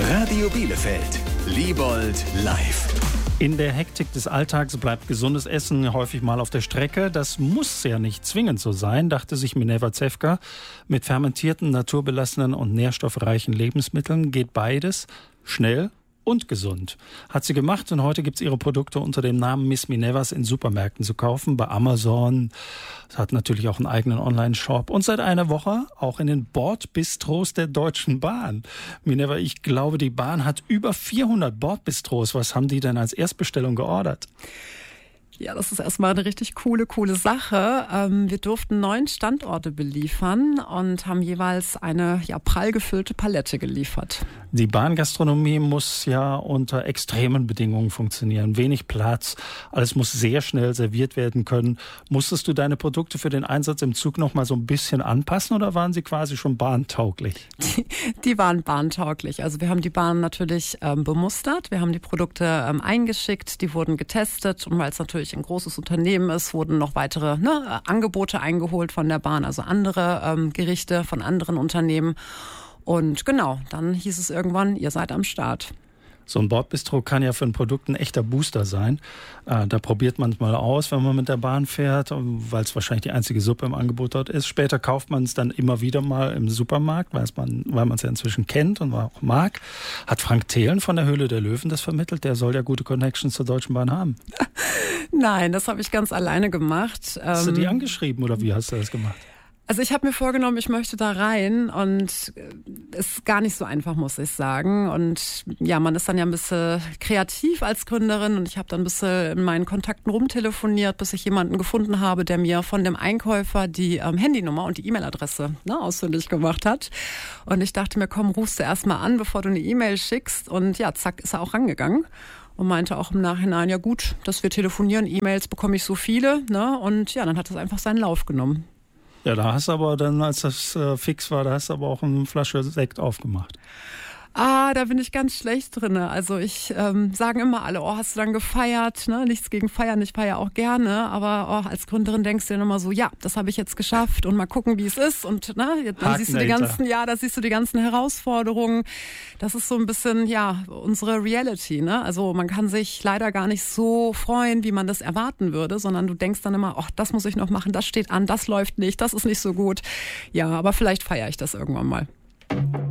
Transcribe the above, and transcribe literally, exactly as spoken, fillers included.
Radio Bielefeld, Liebold live. In der Hektik des Alltags bleibt gesundes Essen häufig mal auf der Strecke. Das muss ja nicht zwingend so sein, dachte sich Minerva Zewka. Mit fermentierten, naturbelassenen und nährstoffreichen Lebensmitteln geht beides schnell und gesund. Hat sie gemacht und heute gibt es ihre Produkte unter dem Namen Miss Minervas in Supermärkten zu kaufen, bei Amazon. Sie hat natürlich auch einen eigenen Online-Shop und seit einer Woche auch in den Bordbistros der Deutschen Bahn. Minerva, ich glaube, die Bahn hat über vierhundert Bordbistros. Was haben die denn als Erstbestellung geordert? Ja, das ist erstmal eine richtig coole, coole Sache. Ähm, wir durften neun Standorte beliefern und haben jeweils eine ja, prall gefüllte Palette geliefert. Die Bahngastronomie muss ja unter extremen Bedingungen funktionieren. Wenig Platz, alles muss sehr schnell serviert werden können. Musstest du deine Produkte für den Einsatz im Zug noch mal so ein bisschen anpassen oder waren sie quasi schon bahntauglich? Die, die waren bahntauglich. Also wir haben die Bahn natürlich ähm, bemustert, wir haben die Produkte ähm, eingeschickt, die wurden getestet und weil es natürlich ein großes Unternehmen ist, wurden noch weitere ne, Angebote eingeholt von der Bahn, also andere ähm, Gerichte von anderen Unternehmen. Und genau, dann hieß es irgendwann, ihr seid am Start. So ein Bordbistro kann ja für ein Produkt ein echter Booster sein. Äh, da probiert man es mal aus, wenn man mit der Bahn fährt, weil es wahrscheinlich die einzige Suppe im Angebot dort ist. Später kauft man es dann immer wieder mal im Supermarkt, weil man weil man es ja inzwischen kennt und auch mag. Hat Frank Thelen von der Höhle der Löwen das vermittelt? Der soll ja gute Connections zur Deutschen Bahn haben. Nein, das habe ich ganz alleine gemacht. Hast du die angeschrieben oder wie hast du das gemacht? Also ich habe mir vorgenommen, ich möchte da rein und es ist gar nicht so einfach, muss ich sagen. Und ja, man ist dann ja ein bisschen kreativ als Gründerin und ich habe dann ein bisschen in meinen Kontakten rumtelefoniert, bis ich jemanden gefunden habe, der mir von dem Einkäufer die ähm, Handynummer und die E-Mail-Adresse ne, ausfindig gemacht hat. Und ich dachte mir, komm, rufst du erst mal an, bevor du eine E-Mail schickst. Und ja, zack, ist er auch rangegangen. Und meinte auch im Nachhinein, ja gut, dass wir telefonieren, E-Mails bekomme ich so viele. Ne? Und ja, dann hat das einfach seinen Lauf genommen. Ja, da hast du aber dann, als das äh, fix war, da hast du aber auch eine Flasche Sekt aufgemacht. Ah, da bin ich ganz schlecht drin. Also ich ähm, sagen immer alle, oh, hast du dann gefeiert? Ne? Nichts gegen Feiern, ich feiere auch gerne. Aber oh, als Gründerin denkst du dir immer so, ja, das habe ich jetzt geschafft und mal gucken, wie es ist. Und ne, dann siehst du die ganzen, ja, da siehst du die ganzen Herausforderungen. Das ist so ein bisschen, ja, unsere Reality. Ne? Also man kann sich leider gar nicht so freuen, wie man das erwarten würde, sondern du denkst dann immer, oh, das muss ich noch machen, das steht an, das läuft nicht, das ist nicht so gut. Ja, aber vielleicht feiere ich das irgendwann mal.